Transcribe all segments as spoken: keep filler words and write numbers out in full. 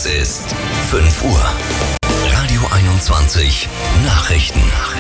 Es ist fünf Uhr. Radio einundzwanzig Nachrichten.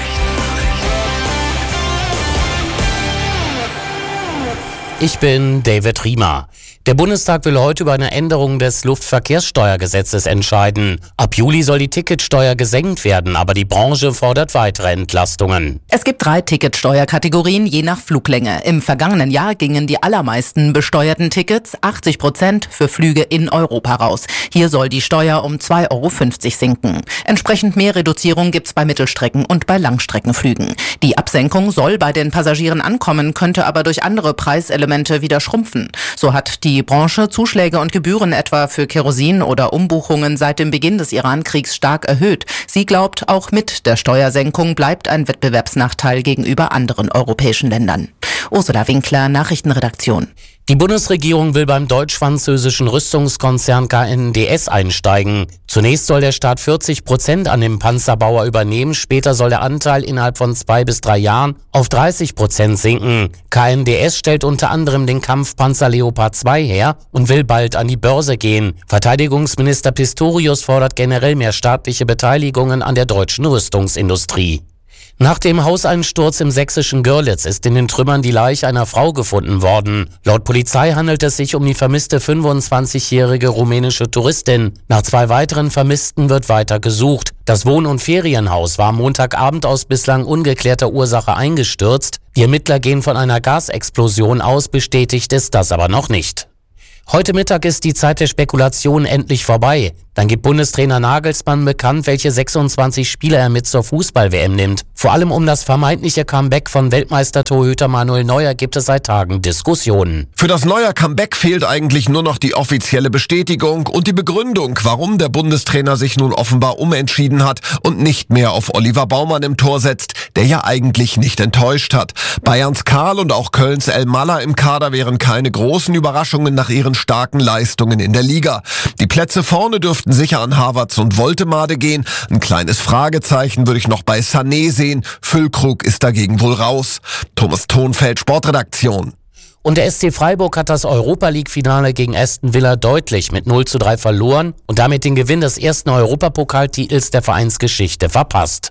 Ich bin David Riemer. Der Bundestag will heute über eine Änderung des Luftverkehrssteuergesetzes entscheiden. Ab Juli soll die Ticketsteuer gesenkt werden, aber die Branche fordert weitere Entlastungen. Es gibt drei Ticketsteuerkategorien je nach Fluglänge. Im vergangenen Jahr gingen die allermeisten besteuerten Tickets, achtzig Prozent, für Flüge in Europa raus. Hier soll die Steuer um zwei Euro fünfzig sinken. Entsprechend mehr Reduzierung gibt's bei Mittelstrecken- und bei Langstreckenflügen. Die Absenkung soll bei den Passagieren ankommen, könnte aber durch andere Preiselemente wieder schrumpfen. So hat die Die Branche Zuschläge und Gebühren etwa für Kerosin oder Umbuchungen seit dem Beginn des Iran-Kriegs stark erhöht. Sie glaubt, auch mit der Steuersenkung bleibt ein Wettbewerbsnachteil gegenüber anderen europäischen Ländern. Ursula Winkler, Nachrichtenredaktion. Die Bundesregierung will beim deutsch-französischen Rüstungskonzern K N D S einsteigen. Zunächst soll der Staat vierzig Prozent an dem Panzerbauer übernehmen, später soll der Anteil innerhalb von zwei bis drei Jahren auf dreißig Prozent sinken. K N D S stellt unter anderem den Kampfpanzer Leopard zwei her und will bald an die Börse gehen. Verteidigungsminister Pistorius fordert generell mehr staatliche Beteiligungen an der deutschen Rüstungsindustrie. Nach dem Hauseinsturz im sächsischen Görlitz ist in den Trümmern die Leiche einer Frau gefunden worden. Laut Polizei handelt es sich um die vermisste fünfundzwanzigjährige rumänische Touristin. Nach zwei weiteren Vermissten wird weiter gesucht. Das Wohn- und Ferienhaus war am Montagabend aus bislang ungeklärter Ursache eingestürzt. Die Ermittler gehen von einer Gasexplosion aus, bestätigt ist das aber noch nicht. Heute Mittag ist die Zeit der Spekulation endlich vorbei. Dann gibt Bundestrainer Nagelsmann bekannt, welche sechsundzwanzig Spieler er mit zur Fußball-W M nimmt. Vor allem um das vermeintliche Comeback von Weltmeistertorhüter Manuel Neuer gibt es seit Tagen Diskussionen. Für das Neuer Comeback fehlt eigentlich nur noch die offizielle Bestätigung und die Begründung, warum der Bundestrainer sich nun offenbar umentschieden hat und nicht mehr auf Oliver Baumann im Tor setzt, der ja eigentlich nicht enttäuscht hat. Bayerns Karl und auch Kölns El Malla im Kader wären keine großen Überraschungen nach ihren starken Leistungen in der Liga. Die Plätze vorne dürften sicher an Havertz und Woltemade gehen. Ein kleines Fragezeichen würde ich noch bei Sané sehen. Füllkrug ist dagegen wohl raus. Thomas Thonfeld, Sportredaktion. Und der S C Freiburg hat das Europa-League-Finale gegen Aston Villa deutlich mit null zu drei verloren und damit den Gewinn des ersten Europapokaltitels der Vereinsgeschichte verpasst.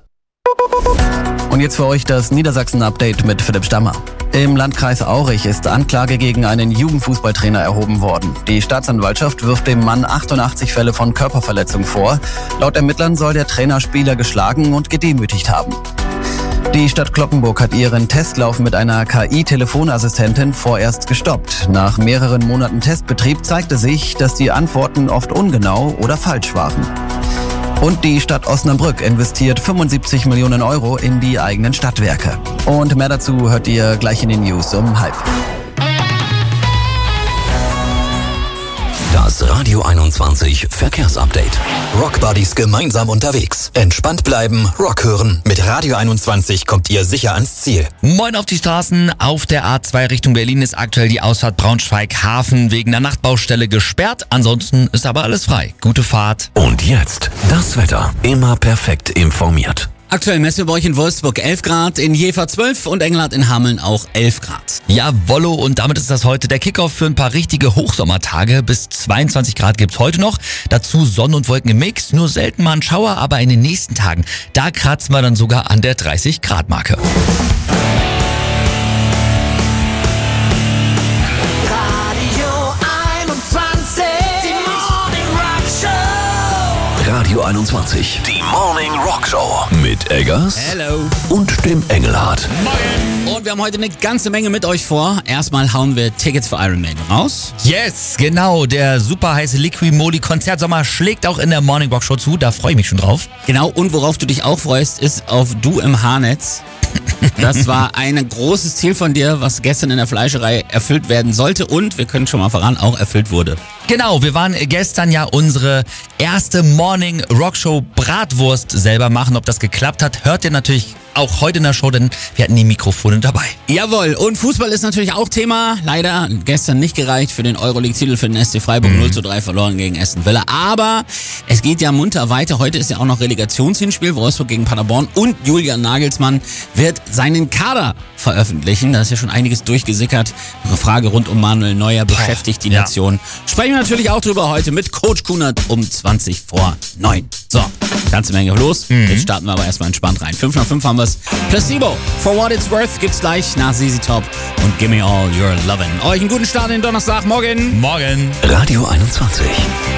Und jetzt für euch das Niedersachsen-Update mit Philipp Stammer. Im Landkreis Aurich ist Anklage gegen einen Jugendfußballtrainer erhoben worden. Die Staatsanwaltschaft wirft dem Mann achtundachtzig Fälle von Körperverletzung vor. Laut Ermittlern soll der Trainer Spieler geschlagen und gedemütigt haben. Die Stadt Cloppenburg hat ihren Testlauf mit einer K I-Telefonassistentin vorerst gestoppt. Nach mehreren Monaten Testbetrieb zeigte sich, dass die Antworten oft ungenau oder falsch waren. Und die Stadt Osnabrück investiert fünfundsiebzig Millionen Euro in die eigenen Stadtwerke. Und mehr dazu hört ihr gleich in den News um halb. Das Radio einundzwanzig Verkehrsupdate. Rockbuddies gemeinsam unterwegs. Entspannt bleiben, Rock hören. Mit Radio einundzwanzig kommt ihr sicher ans Ziel. Moin auf die Straßen. Auf der A zwei Richtung Berlin ist aktuell die Ausfahrt Braunschweig-Hafen wegen der Nachtbaustelle gesperrt. Ansonsten ist aber alles frei. Gute Fahrt. Und jetzt das Wetter. Immer perfekt informiert. Aktuell messen wir bei euch in Wolfsburg elf Grad, in Jever zwölf und Engelhardt in Hameln auch elf Grad. Jawollo, und damit ist das heute der Kickoff für ein paar richtige Hochsommertage. Bis zweiundzwanzig Grad gibt's heute noch. Dazu Sonne und Wolken im Mix, nur selten mal ein Schauer, aber in den nächsten Tagen, da kratzen wir dann sogar an der dreißig Grad Marke. Radio einundzwanzig, die Morning Rock Show mit Eggers Hello. und dem Engelhardt. Moin. Und wir haben heute eine ganze Menge mit euch vor. Erstmal hauen wir Tickets für Iron Maiden raus. Yes, genau. Der super heiße Liqui Moly Konzertsommer schlägt auch in der Morning Rock Show zu. Da freue ich mich schon drauf. Genau, und worauf du dich auch freust, ist auf Du im Haarnetz. Das war ein großes Ziel von dir, was gestern in der Fleischerei erfüllt werden sollte und, wir können schon mal verraten, auch erfüllt wurde. Genau, wir waren gestern ja unsere erste Morning Rock Show Bratwurst selber machen. Ob das geklappt hat, hört ihr natürlich auch heute in der Show, denn wir hatten die Mikrofone dabei. Jawohl, und Fußball ist natürlich auch Thema. Leider gestern nicht gereicht für den Euroleague-Titel für den S C Freiburg. Mhm. null zu drei verloren gegen Aston Villa. Aber Es geht ja munter weiter. Heute ist ja auch noch Relegationshinspiel, Wolfsburg gegen Paderborn. Und Julian Nagelsmann wird seinen Kader veröffentlichen. Da ist ja schon einiges durchgesickert. Eine Frage rund um Manuel Neuer beschäftigt die ja. Nation. Sprechen wir natürlich auch drüber heute mit Coach Kunert um zwanzig vor neun. So, ganze Menge los. Mhm. Jetzt starten wir aber erstmal entspannt rein. fünf nach fünf haben wir's. Placebo, For What It's Worth gibt's gleich nach Z Z Top und Gimme All Your Lovin'. Euch einen guten Start in den Donnerstag. Morgen. Morgen. Radio einundzwanzig.